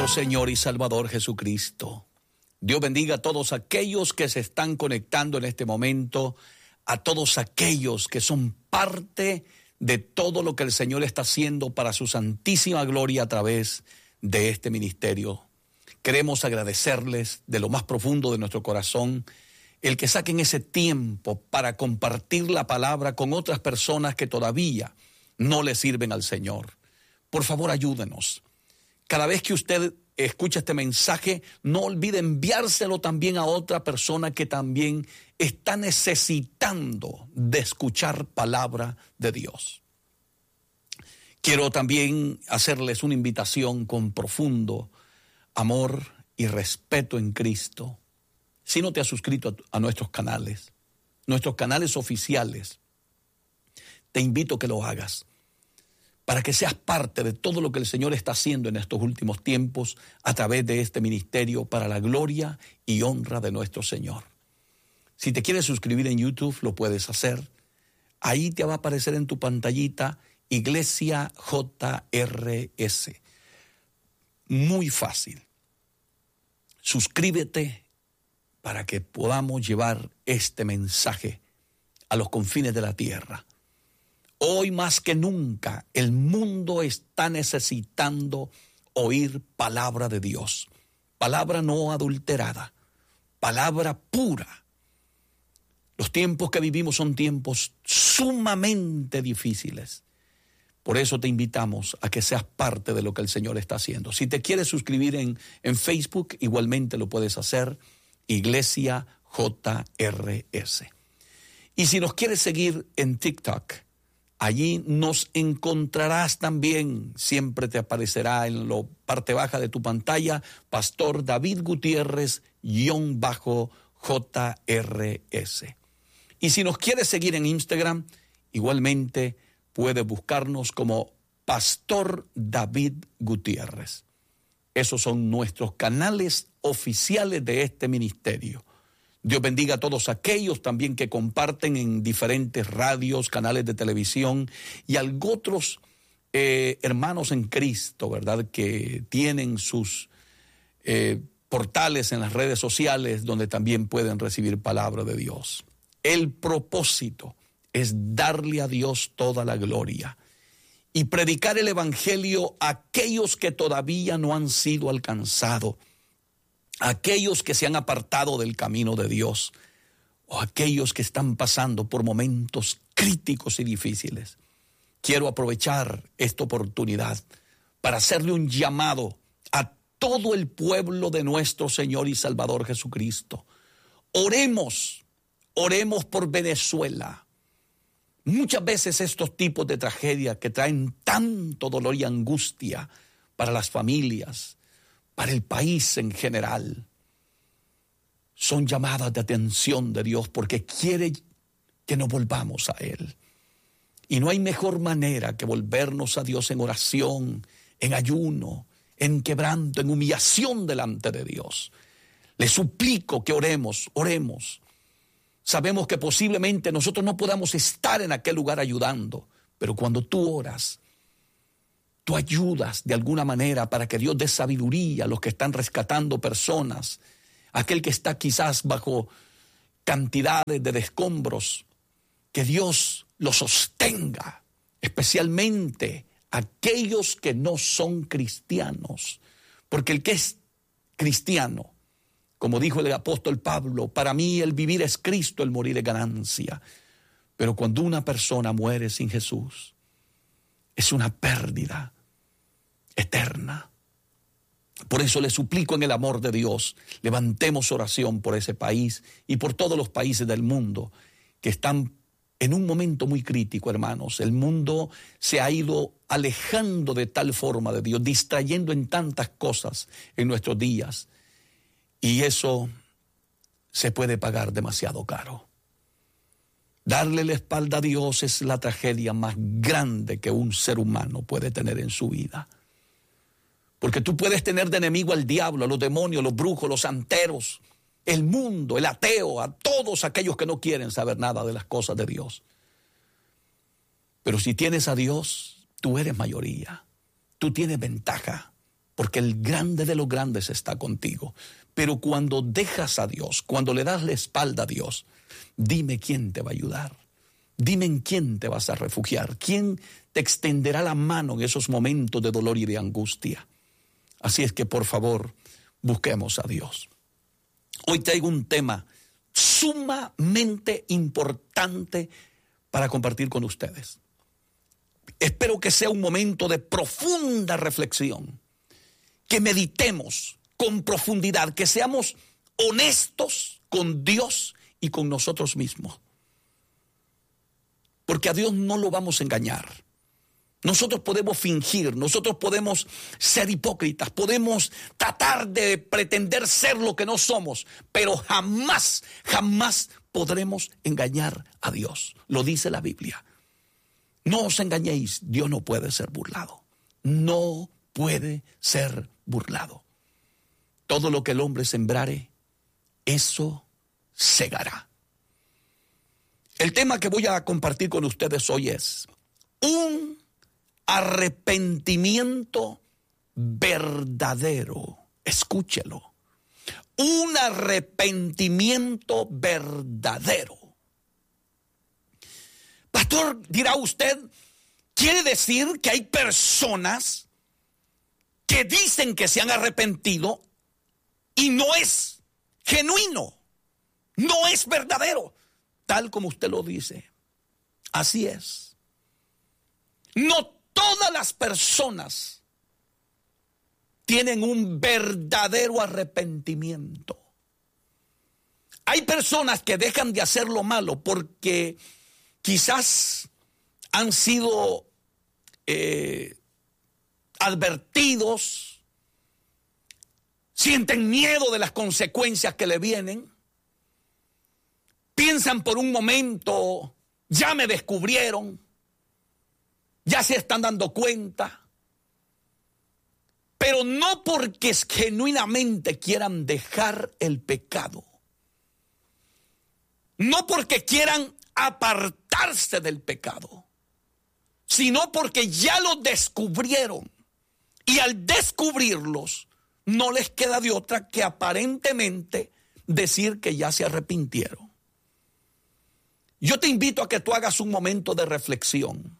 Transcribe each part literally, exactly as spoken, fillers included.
Señor y Salvador Jesucristo. Dios bendiga a todos aquellos que se están conectando en este momento, a todos aquellos que son parte de todo lo que el Señor está haciendo para su santísima gloria a través de este ministerio. Queremos agradecerles de lo más profundo de nuestro corazón el que saquen ese tiempo para compartir la palabra con otras personas que todavía no le sirven al Señor. Por favor, ayúdenos. Cada vez que usted escucha este mensaje, no olvide enviárselo también a otra persona que también está necesitando de escuchar palabra de Dios. Quiero también hacerles una invitación con profundo amor y respeto en Cristo. Si no te has suscrito a, a nuestros canales, nuestros canales oficiales, te invito a que lo hagas, para que seas parte de todo lo que el Señor está haciendo en estos últimos tiempos a través de este ministerio para la gloria y honra de nuestro Señor. Si te quieres suscribir en YouTube, lo puedes hacer. Ahí te va a aparecer en tu pantallita Iglesia J R S. Muy fácil. Suscríbete para que podamos llevar este mensaje a los confines de la tierra. Hoy más que nunca el mundo está necesitando oír palabra de Dios, palabra no adulterada, palabra pura. Los tiempos que vivimos son tiempos sumamente difíciles. Por eso te invitamos a que seas parte de lo que el Señor está haciendo. Si te quieres suscribir en, en Facebook, igualmente lo puedes hacer, Iglesia J R S. Y si nos quieres seguir en TikTok, allí nos encontrarás también, siempre te aparecerá en la parte baja de tu pantalla, Pastor David Gutiérrez, guión bajo J R S. Y si nos quieres seguir en Instagram, igualmente puedes buscarnos como Pastor David Gutiérrez. Esos son nuestros canales oficiales de este ministerio. Dios bendiga a todos aquellos también que comparten en diferentes radios, canales de televisión y a otros eh, hermanos en Cristo, ¿verdad? Que tienen sus eh, portales en las redes sociales donde también pueden recibir palabra de Dios. El propósito es darle a Dios toda la gloria y predicar el evangelio a aquellos que todavía no han sido alcanzados, aquellos que se han apartado del camino de Dios o aquellos que están pasando por momentos críticos y difíciles. Quiero aprovechar esta oportunidad para hacerle un llamado a todo el pueblo de nuestro Señor y Salvador Jesucristo. Oremos, oremos por Venezuela. Muchas veces estos tipos de tragedias que traen tanto dolor y angustia para las familias, para el país en general, son llamadas de atención de Dios porque quiere que nos volvamos a Él. Y no hay mejor manera que volvernos a Dios en oración, en ayuno, en quebranto, en humillación delante de Dios. Le suplico que oremos, oremos. Sabemos que posiblemente nosotros no podamos estar en aquel lugar ayudando, pero cuando tú oras, tú ayudas de alguna manera para que Dios dé sabiduría a los que están rescatando personas, aquel que está quizás bajo cantidades de escombros, que Dios los sostenga, especialmente aquellos que no son cristianos, porque el que es cristiano, como dijo el apóstol Pablo, para mí el vivir es Cristo, el morir es ganancia. Pero cuando una persona muere sin Jesús, es una pérdida eterna. Por eso le suplico en el amor de Dios, levantemos oración por ese país y por todos los países del mundo que están en un momento muy crítico, hermanos. El mundo se ha ido alejando de tal forma de Dios, distrayendo en tantas cosas en nuestros días. Y eso se puede pagar demasiado caro. Darle la espalda a Dios es la tragedia más grande que un ser humano puede tener en su vida. Porque tú puedes tener de enemigo al diablo, a los demonios, los brujos, los santeros, el mundo, el ateo, a todos aquellos que no quieren saber nada de las cosas de Dios. Pero si tienes a Dios, tú eres mayoría. Tú tienes ventaja. porque el grande de los grandes está contigo. Pero cuando dejas a Dios, cuando le das la espalda a Dios, dime quién te va a ayudar. Dime en quién te vas a refugiar. ¿Quién te extenderá la mano en esos momentos de dolor y de angustia? Así es que, por favor, busquemos a Dios. Hoy traigo un tema sumamente importante para compartir con ustedes. Espero que sea un momento de profunda reflexión, que meditemos con profundidad, que seamos honestos con Dios y con nosotros mismos. Porque a Dios no lo vamos a engañar. Nosotros podemos fingir, nosotros podemos ser hipócritas, podemos tratar de pretender ser lo que no somos, pero jamás, jamás podremos engañar a Dios. Lo dice la Biblia. No os engañéis, Dios no puede ser burlado. No puede ser burlado. Todo lo que el hombre sembrare, eso segará. El tema que voy a compartir con ustedes hoy es un arrepentimiento verdadero. Escúchelo. Un arrepentimiento verdadero. Pastor, dirá usted, ¿quiere decir que hay personas que dicen que se han arrepentido y no es genuino, no es verdadero, tal como usted lo dice? Así es. No todas las personas tienen un verdadero arrepentimiento. Hay personas que dejan de hacer lo malo porque quizás han sido eh, advertidos, sienten miedo de las consecuencias que le vienen, piensan por un momento, ya me descubrieron, ya se están dando cuenta, pero no porque genuinamente quieran dejar el pecado, no porque quieran apartarse del pecado, sino porque ya lo descubrieron y al descubrirlos no les queda de otra que aparentemente decir que ya se arrepintieron. Yo te invito a que tú hagas un momento de reflexión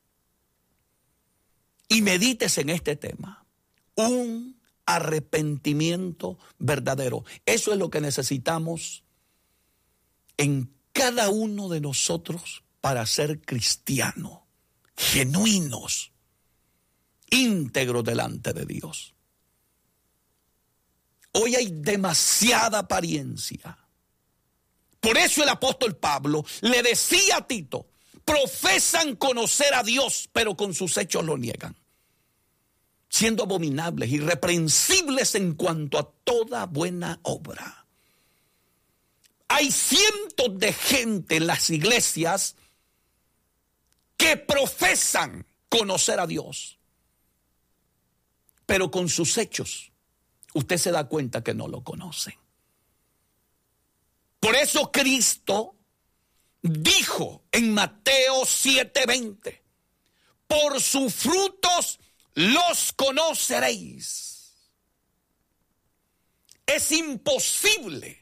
y medites en este tema. Un arrepentimiento verdadero. Eso es lo que necesitamos en cada uno de nosotros para ser cristianos, genuinos, íntegros delante de Dios. Hoy hay demasiada apariencia. Por eso el apóstol Pablo le decía a Tito, profesan conocer a Dios, pero con sus hechos lo niegan, siendo abominables, irreprensibles en cuanto a toda buena obra. Hay cientos de gente en las iglesias que profesan conocer a Dios, pero con sus hechos usted se da cuenta que no lo conocen. Por eso Cristo dijo en Mateo siete veinte, por sus frutos los conoceréis. Es imposible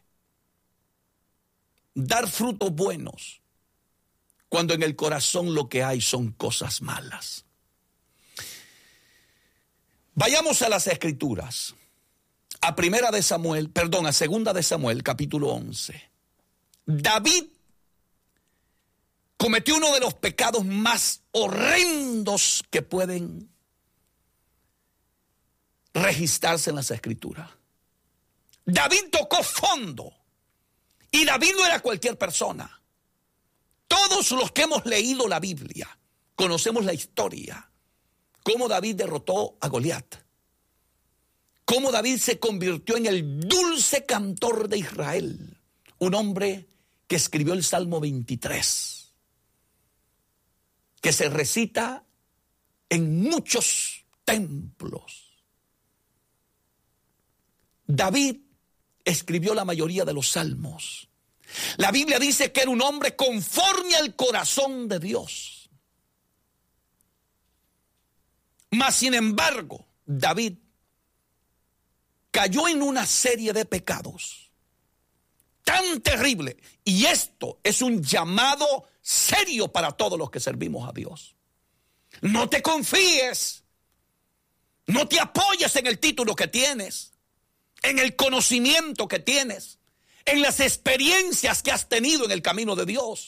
dar frutos buenos cuando en el corazón lo que hay son cosas malas. Vayamos a las Escrituras. A primera de Samuel, perdón, a segunda de Samuel, capítulo once. David cometió uno de los pecados más horrendos que pueden registrarse en las Escrituras. David tocó fondo. Y David no era cualquier persona. Todos los que hemos leído la Biblia conocemos la historia. Cómo David derrotó a Goliat. Cómo David se convirtió en el dulce cantor de Israel. Un hombre que escribió el Salmo veintitrés. Que se recita en muchos templos. David escribió la mayoría de los salmos. La Biblia dice que era un hombre conforme al corazón de Dios. Mas sin embargo, David cayó en una serie de pecados tan terrible. Y esto es un llamado serio para todos los que servimos a Dios. No te confíes. No te apoyes en el título que tienes, en el conocimiento que tienes, en las experiencias que has tenido en el camino de Dios.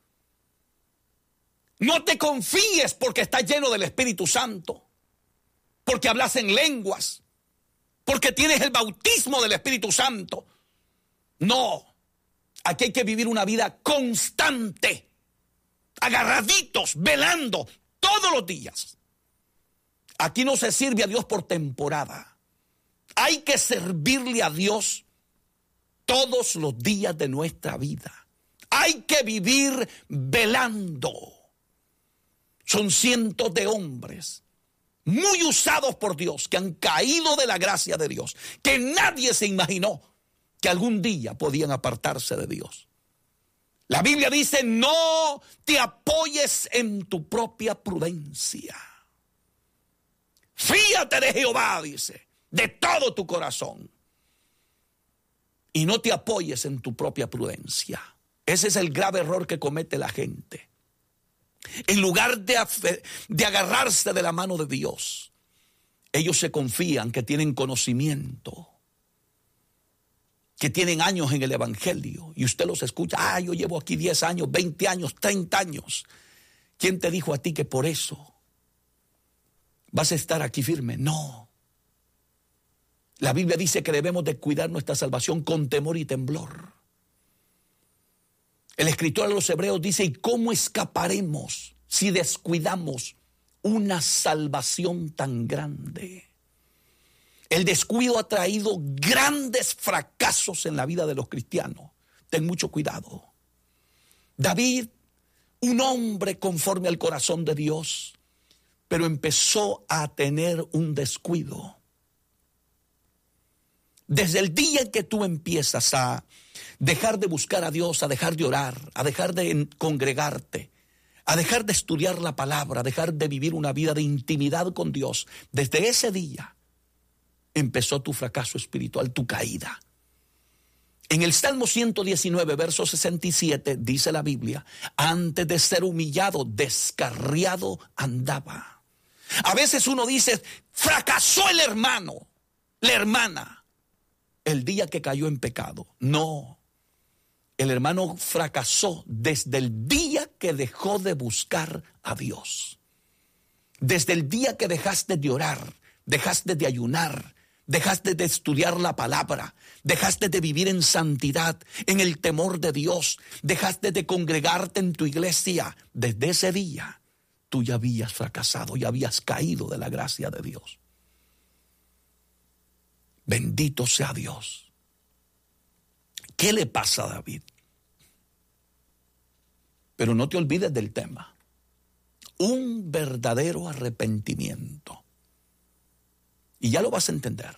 No te confíes porque estás lleno del Espíritu Santo, porque hablas en lenguas, porque tienes el bautismo del Espíritu Santo. No, aquí hay que vivir una vida constante, agarraditos, velando todos los días. Aquí no se sirve a Dios por temporada. Hay que servirle a Dios todos los días de nuestra vida. Hay que vivir velando. Son cientos de hombres muy usados por Dios que han caído de la gracia de Dios, que nadie se imaginó que algún día podían apartarse de Dios. La Biblia dice: no te apoyes en tu propia prudencia. Fíate de Jehová, dice, de todo tu corazón. Y no te apoyes en tu propia prudencia. Ese es el grave error que comete la gente. En lugar de, de agarrarse de la mano de Dios, ellos se confían que tienen conocimiento, que tienen años en el evangelio. Y usted los escucha: ah, yo llevo aquí diez años, veinte años, treinta años. ¿Quién te dijo a ti que por eso vas a estar aquí firme? No. La Biblia dice que debemos de cuidar nuestra salvación con temor y temblor. El escritor a los Hebreos dice: ¿y cómo escaparemos si descuidamos una salvación tan grande? El descuido ha traído grandes fracasos en la vida de los cristianos. Ten mucho cuidado. David, un hombre conforme al corazón de Dios, pero empezó a tener un descuido. Desde el día en que tú empiezas a dejar de buscar a Dios, a dejar de orar, a dejar de congregarte, a dejar de estudiar la palabra, a dejar de vivir una vida de intimidad con Dios, desde ese día empezó tu fracaso espiritual, tu caída. En el Salmo ciento diecinueve, verso sesenta y siete, dice la Biblia: antes de ser humillado, descarriado andaba. A veces uno dice: fracasó el hermano, la hermana, el día que cayó en pecado. No, el hermano fracasó desde el día que dejó de buscar a Dios. Desde el día que dejaste de orar, dejaste de ayunar, dejaste de estudiar la palabra, dejaste de vivir en santidad, en el temor de Dios, dejaste de congregarte en tu iglesia. Desde ese día tú ya habías fracasado, ya habías caído de la gracia de Dios. Bendito sea Dios. ¿Qué le pasa a David? Pero no te olvides del tema. Un verdadero arrepentimiento. Y ya lo vas a entender.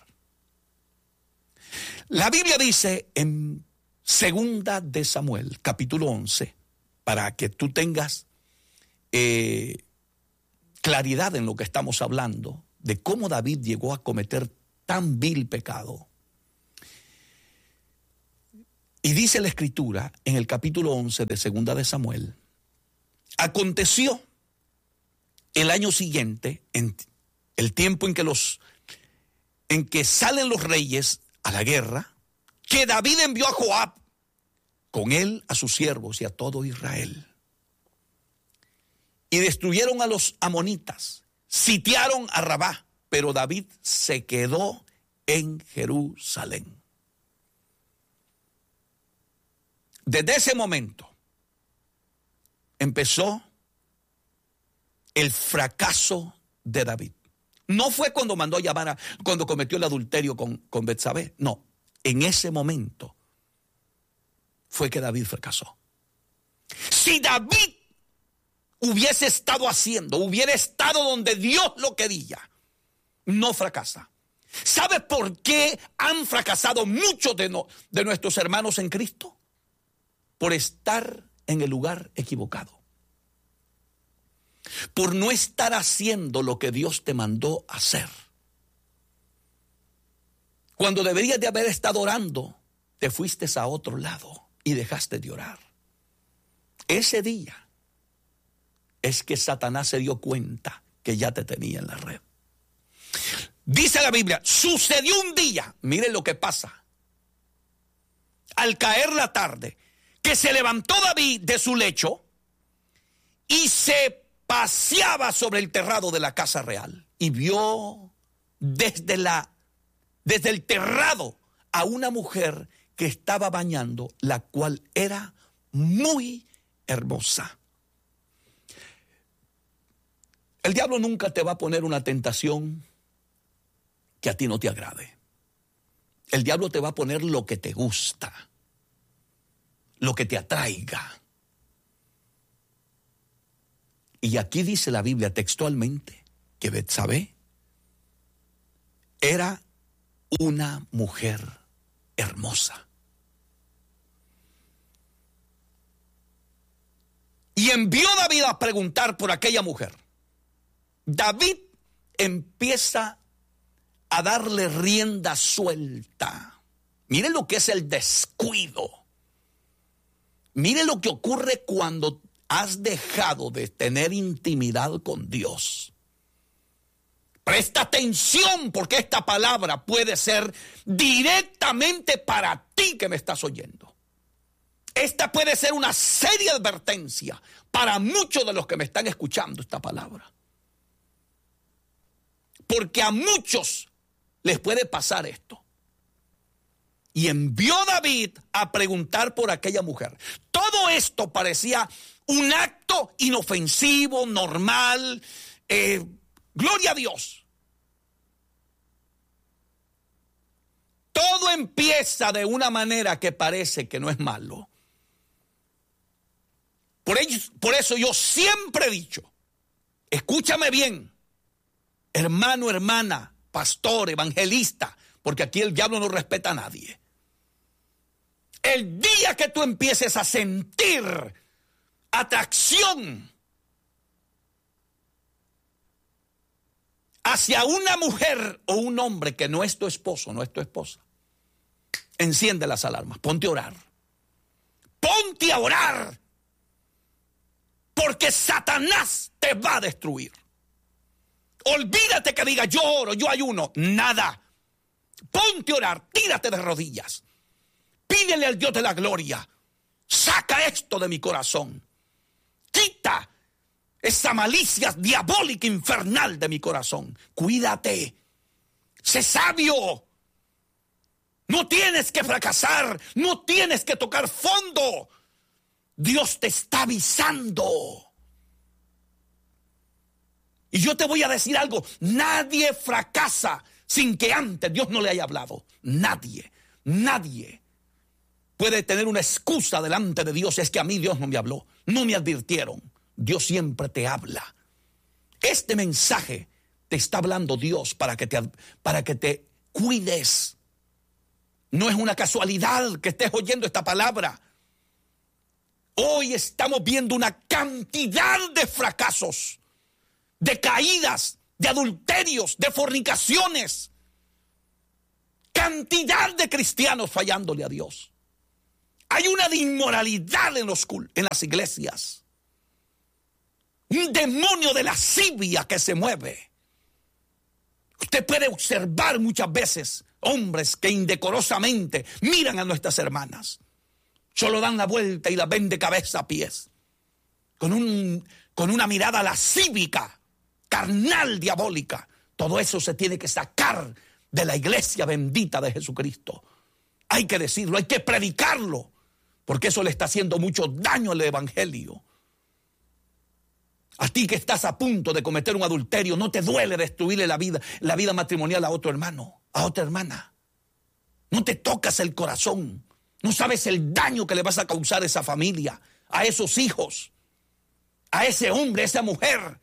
La Biblia dice en Segunda de Samuel, capítulo once, para que tú tengas eh, claridad en lo que estamos hablando, de cómo David llegó a cometer tan vil pecado. Y dice la Escritura en el capítulo once de Segunda de Samuel: aconteció el año siguiente, en el tiempo en que los en que salen los reyes a la guerra, que David envió a Joab, con él a sus siervos y a todo Israel. Y destruyeron a los amonitas, sitiaron a Rabá, pero David se quedó en Jerusalén. Desde ese momento empezó el fracaso de David. No fue cuando mandó a llamar a, cuando cometió el adulterio con, con Betsabé. No, en ese momento fue que David fracasó. Si David hubiese estado haciendo, hubiera estado donde Dios lo quería, no fracasa. ¿Sabe por qué han fracasado muchos de, no, de nuestros hermanos en Cristo? Por estar en el lugar equivocado. Por no estar haciendo lo que Dios te mandó hacer. Cuando deberías de haber estado orando, te fuiste a otro lado y dejaste de orar. Ese día es que Satanás se dio cuenta que ya te tenía en la red. Dice la Biblia, sucedió un día, miren lo que pasa, al caer la tarde, que se levantó David de su lecho y se paseaba sobre el terrado de la casa real y vio desde la desde el terrado a una mujer que estaba bañando, la cual era muy hermosa. El diablo nunca te va a poner una tentación que a ti no te agrade. El diablo te va a poner lo que te gusta, lo que te atraiga. Y aquí dice la Biblia textualmente que Betsabé era una mujer hermosa. Y envió David a preguntar por aquella mujer. David empieza a darle rienda suelta. Miren lo que es el descuido. Miren lo que ocurre cuando has dejado de tener intimidad con Dios. Presta atención, porque esta palabra puede ser directamente para ti que me estás oyendo. Esta puede ser una seria advertencia para muchos de los que me están escuchando esta palabra. Porque a muchos les puede pasar esto. Y envió David a preguntar por aquella mujer. Todo esto parecía un acto inofensivo, normal, eh, gloria a Dios. Todo empieza de una manera que parece que no es malo. Por, ello, por eso yo siempre he dicho, escúchame bien, hermano, hermana, pastor, evangelista, porque aquí el diablo no respeta a nadie. El día que tú empieces a sentir atracción hacia una mujer o un hombre que no es tu esposo, no es tu esposa, enciende las alarmas, ponte a orar. Ponte a orar, porque Satanás te va a destruir. Olvídate que diga yo oro, yo ayuno, nada. Ponte a orar, tírate de rodillas. Pídele al Dios de la gloria, saca esto de mi corazón. Quita esa malicia diabólica infernal de mi corazón. Cuídate, sé sabio. No tienes que fracasar, no tienes que tocar fondo. Dios te está avisando. Y yo te voy a decir algo, nadie fracasa sin que antes Dios no le haya hablado. Nadie, nadie puede tener una excusa delante de Dios. Es que a mí Dios no me habló, no me advirtieron. Dios siempre te habla. Este mensaje te está hablando Dios para que te, para que te cuides. No es una casualidad que estés oyendo esta palabra. Hoy estamos viendo una cantidad de fracasos, de caídas, de adulterios, de fornicaciones. Cantidad de cristianos fallándole a Dios. Hay una inmoralidad en, los, en las iglesias. Un demonio de lascivia que se mueve. Usted puede observar muchas veces hombres que indecorosamente miran a nuestras hermanas. Solo dan la vuelta y la ven de cabeza a pies. Con, un, con una mirada lascívica, carnal, diabólica. Todo eso se tiene que sacar de la iglesia bendita de Jesucristo. Hay que decirlo, hay que predicarlo. Porque eso le está haciendo mucho daño al evangelio. A ti que estás a punto de cometer un adulterio, no te duele destruirle la vida, la vida matrimonial a otro hermano, a otra hermana. No te tocas el corazón. No sabes el daño que le vas a causar a esa familia, a esos hijos, a ese hombre, a esa mujer.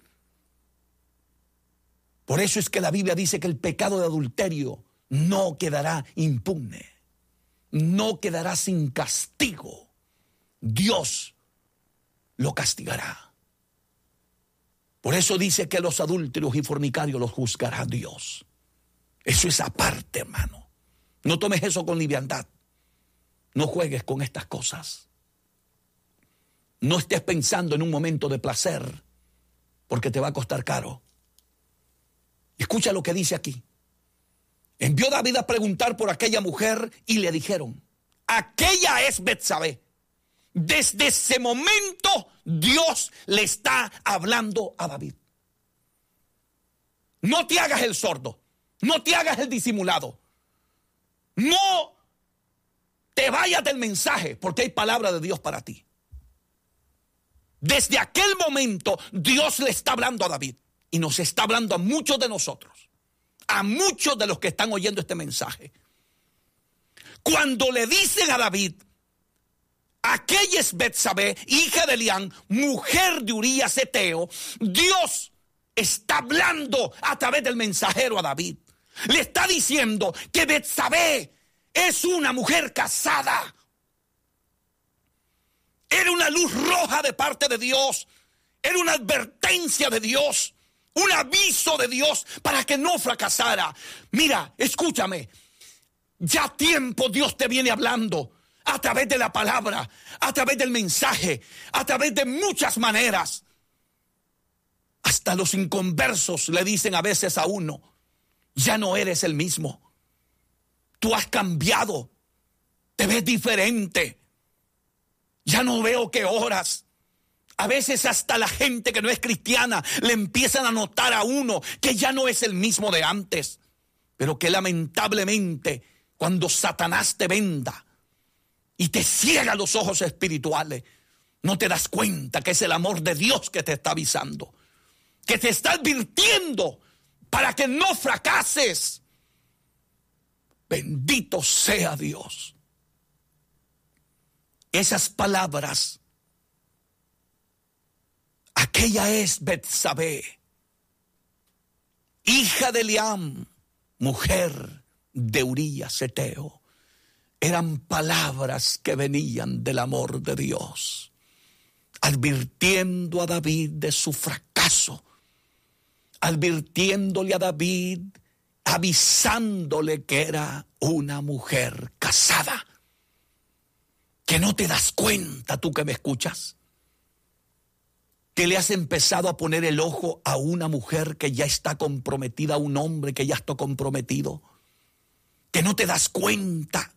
Por eso es que la Biblia dice que el pecado de adulterio no quedará impune, no quedará sin castigo. Dios lo castigará. Por eso dice que los adúlteros y fornicarios los juzgará Dios. Eso es aparte, hermano. No tomes eso con liviandad. No juegues con estas cosas. No estés pensando en un momento de placer, porque te va a costar caro. Escucha lo que dice aquí. Envió David a preguntar por aquella mujer y le dijeron, aquella es Betsabé. Desde ese momento Dios le está hablando a David. No te hagas el sordo, no te hagas el disimulado. No te vayas del mensaje, porque hay palabra de Dios para ti. Desde aquel momento Dios le está hablando a David y nos está hablando a muchos de nosotros, a muchos de los que están oyendo este mensaje. Cuando le dicen a David, aquella es Betsabé, hija de Elián, mujer de Urías Eteo, Dios está hablando a través del mensajero a David. Le está diciendo que Betsabé es una mujer casada. Era una luz roja de parte de Dios. Era una advertencia de Dios. Un aviso de Dios para que no fracasara. Mira, escúchame. Ya tiempo Dios te viene hablando a través de la palabra, a través del mensaje, a través de muchas maneras. Hasta los inconversos le dicen a veces a uno, ya no eres el mismo. Tú has cambiado. Te ves diferente. Ya no veo que oras. A veces hasta la gente que no es cristiana le empiezan a notar a uno que ya no es el mismo de antes. Pero que lamentablemente cuando Satanás te venda y te ciega los ojos espirituales, no te das cuenta que es el amor de Dios que te está avisando, que te está advirtiendo para que no fracases. Bendito sea Dios. Esas palabras, aquella es Betsabé, hija de Eliam, mujer de Urías Eteo, eran palabras que venían del amor de Dios, advirtiendo a David de su fracaso, advirtiéndole a David, avisándole que era una mujer casada. Que no te das cuenta, tú que me escuchas, que le has empezado a poner el ojo a una mujer que ya está comprometida, a un hombre que ya está comprometido, que no te das cuenta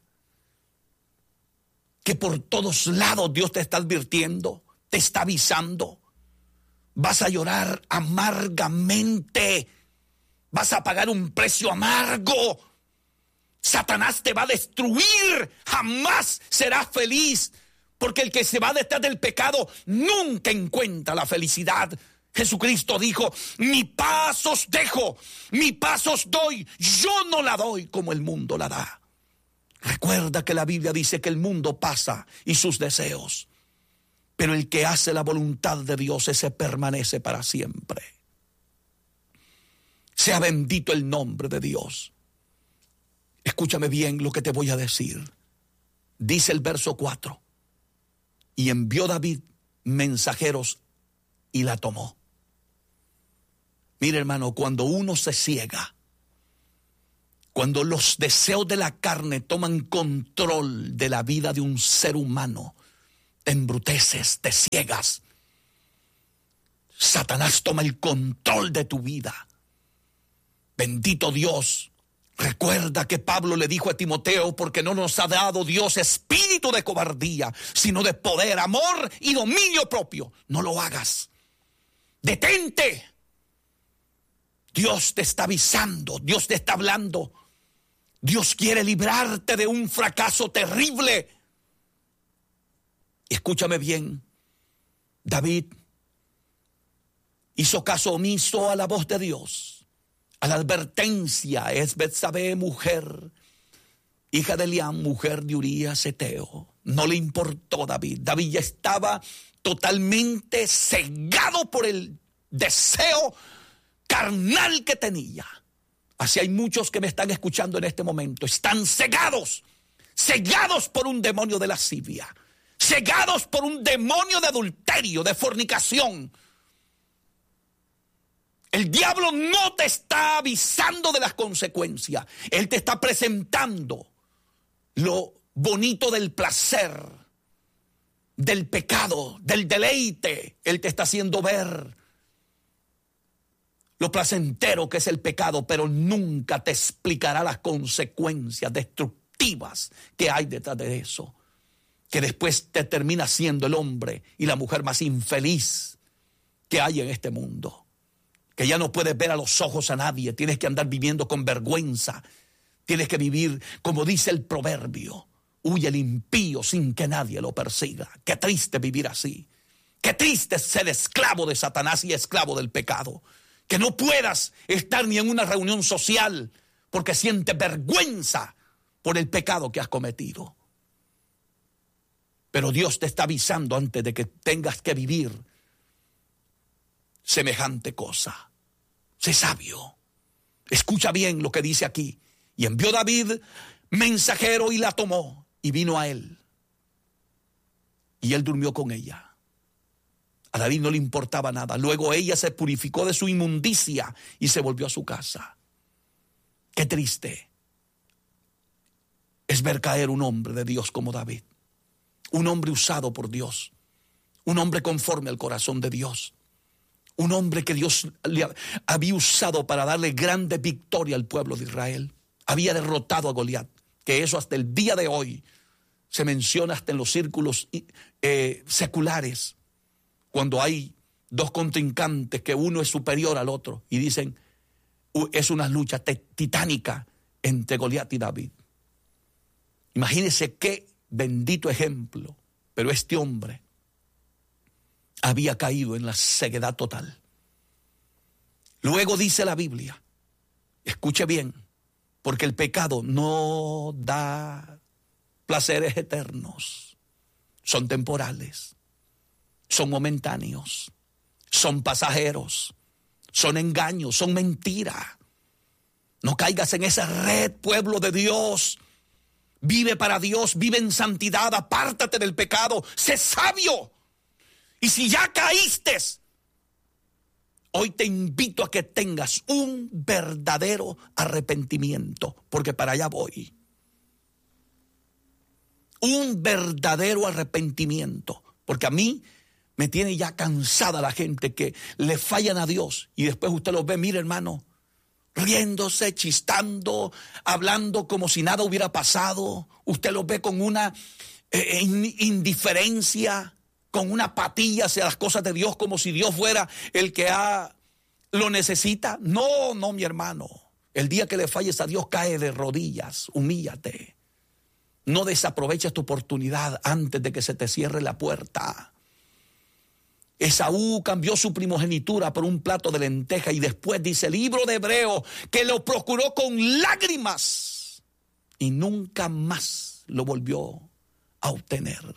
que por todos lados Dios te está advirtiendo, te está avisando. Vas a llorar amargamente, vas a pagar un precio amargo. Satanás te va a destruir, jamás serás feliz, porque el que se va detrás del pecado nunca encuentra la felicidad. Jesucristo dijo, mi paz os dejo, mi paz os doy, yo no la doy como el mundo la da. Recuerda que la Biblia dice que el mundo pasa y sus deseos, pero el que hace la voluntad de Dios, ese permanece para siempre. Sea bendito el nombre de Dios. Escúchame bien lo que te voy a decir. Dice el verso cuatro. Y envió David mensajeros y la tomó. Mira, hermano, cuando uno se ciega, cuando los deseos de la carne toman control de la vida de un ser humano, te embruteces, te ciegas. Satanás toma el control de tu vida. Bendito Dios. Recuerda que Pablo le dijo a Timoteo, porque no nos ha dado Dios espíritu de cobardía, sino de poder, amor y dominio propio. No lo hagas. Detente. Dios te está avisando, Dios te está hablando. Dios quiere librarte de un fracaso terrible. Escúchame bien. David hizo caso omiso a la voz de Dios. A la advertencia, es Betsabé, mujer, hija de Eliam, mujer de Urías Eteo. No le importó David. David ya estaba totalmente cegado por el deseo carnal que tenía. Así hay muchos que me están escuchando en este momento. Están cegados, cegados por un demonio de lascivia, cegados por un demonio de adulterio, de fornicación. El diablo no te está avisando de las consecuencias. Él te está presentando lo bonito del placer, del pecado, del deleite. Él te está haciendo ver lo placentero que es el pecado, pero nunca te explicará las consecuencias destructivas que hay detrás de eso, que después te termina siendo el hombre y la mujer más infeliz que hay en este mundo, que ya no puedes ver a los ojos a nadie, tienes que andar viviendo con vergüenza, tienes que vivir como dice el proverbio, huye el impío sin que nadie lo persiga. Qué triste vivir así, qué triste ser esclavo de Satanás y esclavo del pecado, que no puedas estar ni en una reunión social porque sientes vergüenza por el pecado que has cometido. Pero Dios te está avisando antes de que tengas que vivir semejante cosa. Sé sabio. Escucha bien lo que dice aquí. Y envió David mensajero y la tomó y vino a él. Y él durmió con ella. A David no le importaba nada. Luego ella se purificó de su inmundicia y se volvió a su casa. Qué triste es ver caer un hombre de Dios como David. Un hombre usado por Dios. Un hombre conforme al corazón de Dios. Un hombre que Dios le había usado para darle grande victoria al pueblo de Israel. Había derrotado a Goliat. Que eso hasta el día de hoy se menciona hasta en los círculos eh, seculares. Cuando hay dos contrincantes que uno es superior al otro y dicen, uh, es una lucha titánica entre Goliat y David. Imagínense qué bendito ejemplo, pero este hombre había caído en la ceguedad total. Luego dice la Biblia, escuche bien, porque el pecado no da placeres eternos, son temporales. Son momentáneos, son pasajeros, son engaños, son mentiras. No caigas en esa red, pueblo de Dios. Vive para Dios, vive en santidad, apártate del pecado, sé sabio. Y si ya caíste, hoy te invito a que tengas un verdadero arrepentimiento, porque para allá voy. Un verdadero arrepentimiento, porque a mí me tiene ya cansada la gente que le fallan a Dios y después usted los ve, mire hermano, riéndose, chistando, hablando como si nada hubiera pasado. Usted los ve con una eh, indiferencia, con una apatía hacia las cosas de Dios, como si Dios fuera el que ha, lo necesita. No, no, mi hermano. El día que le falles a Dios, cae de rodillas, humíllate. No desaproveches tu oportunidad antes de que se te cierre la puerta. Esaú cambió su primogenitura por un plato de lenteja y después dice el libro de Hebreo que lo procuró con lágrimas y nunca más lo volvió a obtener.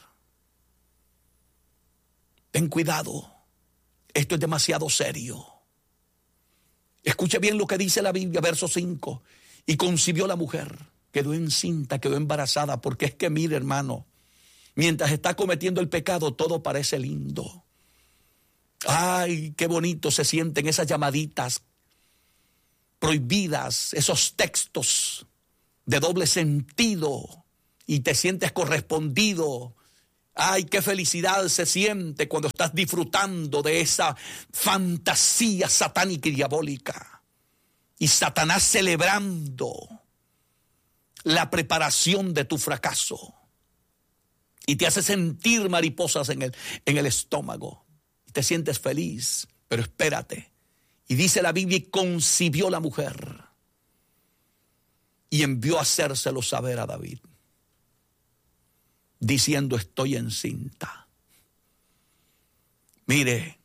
Ten cuidado, esto es demasiado serio. Escuche bien lo que dice la Biblia, verso cinco. Y concibió la mujer, quedó encinta, quedó embarazada, porque es que mire hermano, mientras está cometiendo el pecado todo parece lindo. Ay, qué bonito se sienten esas llamaditas prohibidas, esos textos de doble sentido y te sientes correspondido. Ay, qué felicidad se siente cuando estás disfrutando de esa fantasía satánica y diabólica. Y Satanás celebrando la preparación de tu fracaso. Y te hace sentir mariposas en el, en el estómago. Te sientes feliz, pero espérate. Y dice la Biblia, y concibió la mujer y envió a hacérselo saber a David, diciendo, estoy encinta. Mire,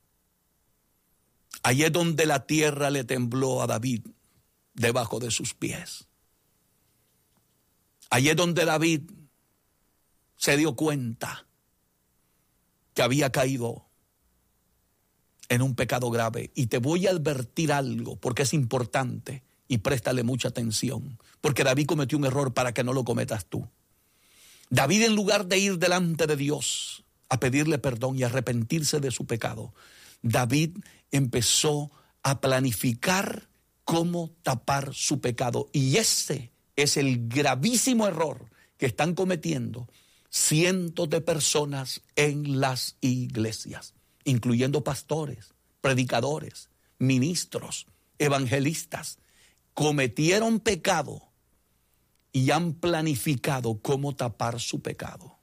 allí es donde la tierra le tembló a David debajo de sus pies. Allí es donde David se dio cuenta que había caído en un pecado grave. Y te voy a advertir algo, porque es importante, y préstale mucha atención, porque David cometió un error para que no lo cometas tú. David, en lugar de ir delante de Dios a pedirle perdón y arrepentirse de su pecado, David empezó a planificar cómo tapar su pecado. Y ese es el gravísimo error que están cometiendo cientos de personas en las iglesias, incluyendo pastores, predicadores, ministros, evangelistas. Cometieron pecado y han planificado cómo tapar su pecado.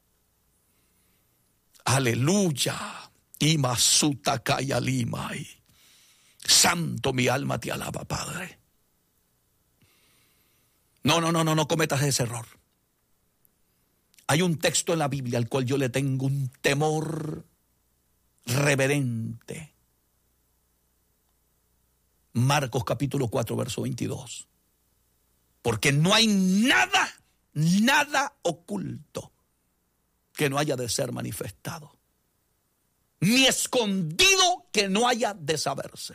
Aleluya. Imasuta kaya limai. Santo, mi alma te alaba, Padre. No, no, no, no, no cometas ese error. Hay un texto en la Biblia al cual yo le tengo un temor reverente. Marcos capítulo cuatro, verso veintidós. Porque no hay nada, nada oculto que no haya de ser manifestado, ni escondido que no haya de saberse.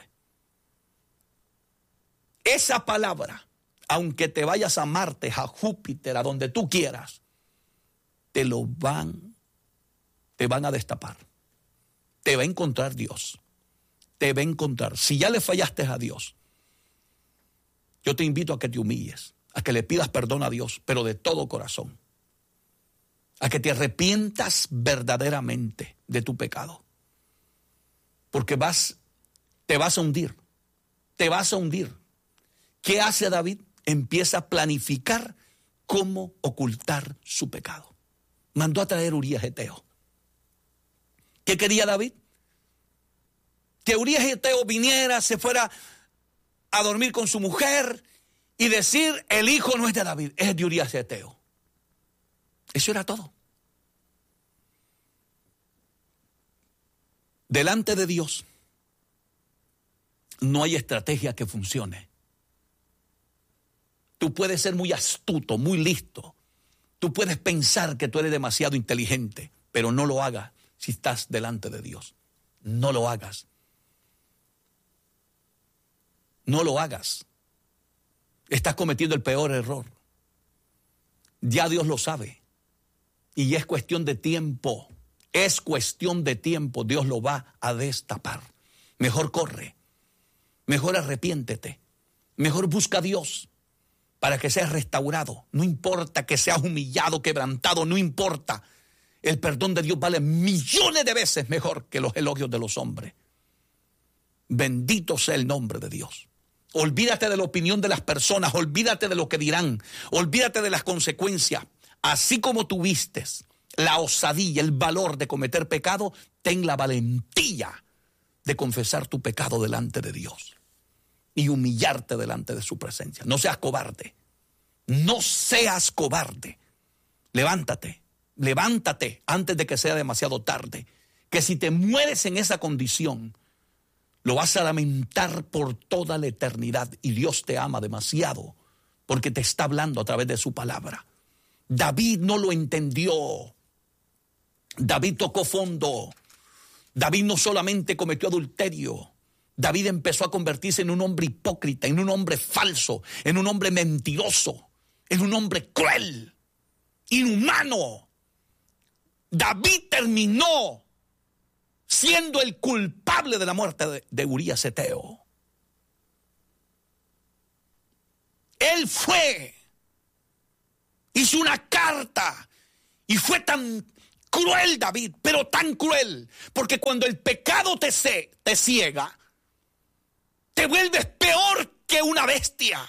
Esa palabra, aunque te vayas a Marte, a Júpiter, a donde tú quieras, te lo van, te van a destapar. Te va a encontrar Dios. Te va a encontrar. Si ya le fallaste a Dios, yo te invito a que te humilles, a que le pidas perdón a Dios, pero de todo corazón. A que te arrepientas verdaderamente de tu pecado. Porque vas, te vas a hundir. Te vas a hundir. ¿Qué hace David? Empieza a planificar cómo ocultar su pecado. Mandó a traer Urías Heteo. ¿Qué quería David? Que Urías Heteo viniera, se fuera a dormir con su mujer y decir, el hijo no es de David, es de Urías Heteo. Eso era todo. Delante de Dios no hay estrategia que funcione. Tú puedes ser muy astuto, muy listo. Tú puedes pensar que tú eres demasiado inteligente, pero no lo hagas si estás delante de Dios. No lo hagas. No lo hagas. Estás cometiendo el peor error. Ya Dios lo sabe. Y es cuestión de tiempo. Es cuestión de tiempo. Dios lo va a destapar. Mejor corre. Mejor arrepiéntete. Mejor busca a Dios para que seas restaurado. No importa que seas humillado, quebrantado, no importa. El perdón de Dios vale millones de veces mejor que los elogios de los hombres. Bendito sea el nombre de Dios. Olvídate de la opinión de las personas, olvídate de lo que dirán, olvídate de las consecuencias. Así como tuviste la osadía, el valor de cometer pecado, ten la valentía de confesar tu pecado delante de Dios y humillarte delante de su presencia. No seas cobarde, no seas cobarde. Levántate, levántate antes de que sea demasiado tarde. Que si te mueres en esa condición, lo vas a lamentar por toda la eternidad. Y Dios te ama demasiado porque te está hablando a través de su palabra. David no lo entendió. David tocó fondo. David no solamente cometió adulterio. David empezó a convertirse en un hombre hipócrita, en un hombre falso, en un hombre mentiroso, en un hombre cruel, inhumano. David terminó siendo el culpable de la muerte de, de Urías Heteo. Él fue, hizo una carta y fue tan cruel David, pero tan cruel, porque cuando el pecado te, se, te ciega, te vuelves peor que una bestia.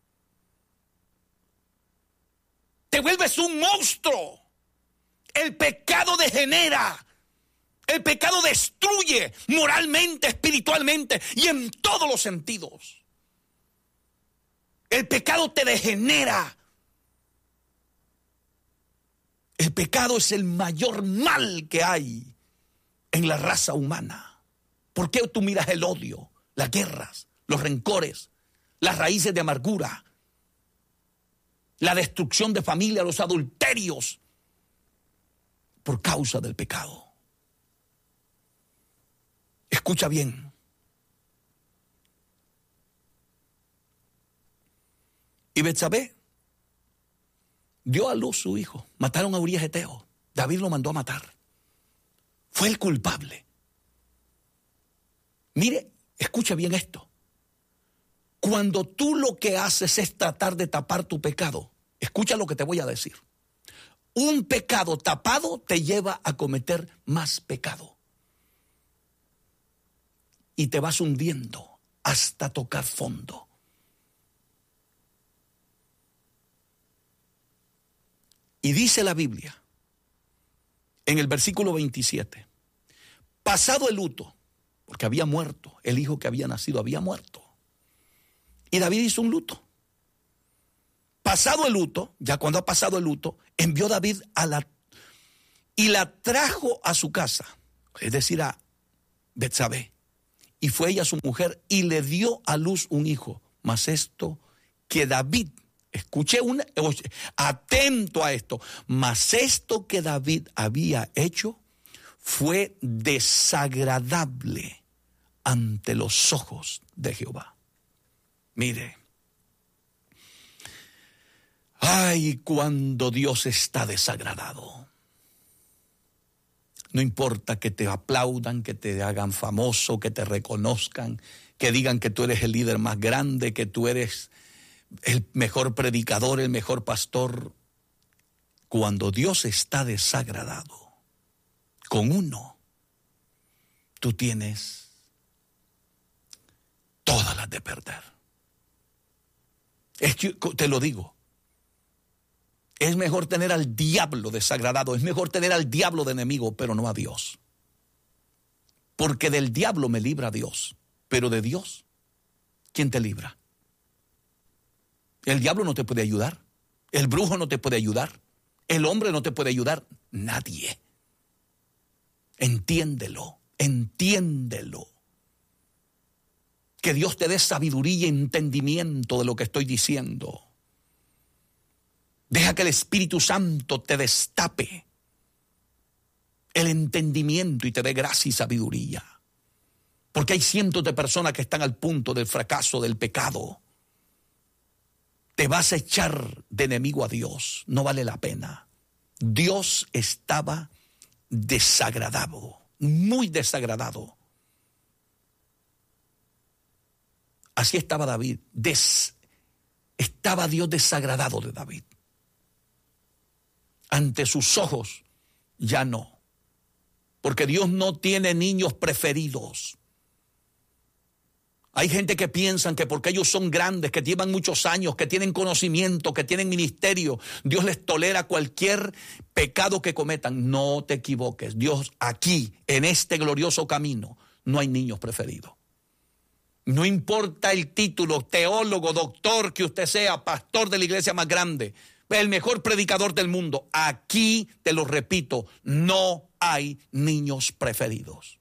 Te vuelves un monstruo. El pecado degenera. El pecado destruye moralmente, espiritualmente y en todos los sentidos. El pecado te degenera. El pecado es el mayor mal que hay en la raza humana. ¿Por qué tú miras el odio, las guerras, los rencores, las raíces de amargura, la destrucción de familia, los adulterios? Por causa del pecado. Escucha bien. Y Betsabé dio a luz su hijo. Mataron a Urías Heteo. David lo mandó a matar. Fue el culpable. Mire, escucha bien esto. Cuando tú lo que haces es tratar de tapar tu pecado, escucha lo que te voy a decir. un pecado tapado te lleva a cometer más pecado. Y te vas hundiendo hasta tocar fondo. Y dice la Biblia, en el versículo veintisiete, pasado el luto, porque había muerto, el hijo que había nacido había muerto. Y David hizo un luto. Pasado el luto, ya cuando ha pasado el luto, envió David a la y la trajo a su casa, es decir, a Betsabé. Y fue ella su mujer y le dio a luz un hijo. Mas esto que David, escuché una, atento a esto, mas esto que David había hecho fue desagradable ante los ojos de Jehová. Mire, ay, cuando Dios está desagradado. No importa que te aplaudan, que te hagan famoso, que te reconozcan, que digan que tú eres el líder más grande, que tú eres el mejor predicador, el mejor pastor. Cuando Dios está desagradado con uno, tú tienes todas las de perder. Es que te lo digo. Es mejor tener al diablo desagradado, es mejor tener al diablo de enemigo, pero no a Dios. Porque del diablo me libra Dios, pero de Dios, ¿quién te libra? El diablo no te puede ayudar, el brujo no te puede ayudar, el hombre no te puede ayudar, nadie. Entiéndelo, entiéndelo. Que Dios te dé sabiduría y entendimiento de lo que estoy diciendo. Deja que el Espíritu Santo te destape el entendimiento y te dé gracia y sabiduría. Porque hay cientos de personas que están al punto del fracaso, del pecado. Te vas a echar de enemigo a Dios, no vale la pena. Dios estaba desagradado, muy desagradado. Así estaba David, Des, estaba Dios desagradado de David. Ante sus ojos ya no, porque Dios no tiene niños preferidos. Hay gente que piensan que porque ellos son grandes, que llevan muchos años, que tienen conocimiento, que tienen ministerio, Dios les tolera cualquier pecado que cometan. No te equivoques, Dios aquí, en este glorioso camino, no hay niños preferidos. No importa el título, teólogo, doctor que usted sea, pastor de la iglesia más grande, el mejor predicador del mundo. Aquí, te lo repito, no hay niños preferidos.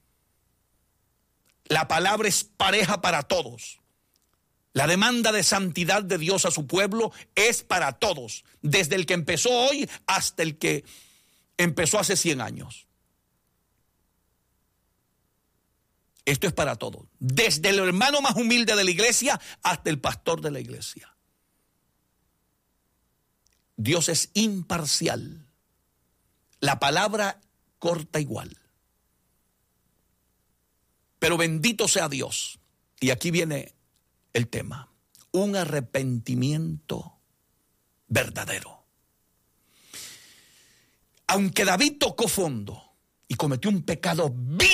La palabra es pareja para todos. La demanda de santidad de Dios a su pueblo es para todos, desde el que empezó hoy hasta el que empezó hace cien años. Esto es para todos, desde el hermano más humilde de la iglesia hasta el pastor de la iglesia. Dios es imparcial. La palabra corta igual. Pero bendito sea Dios. Y aquí viene el tema. Un arrepentimiento verdadero. Aunque David tocó fondo y cometió un pecado vil,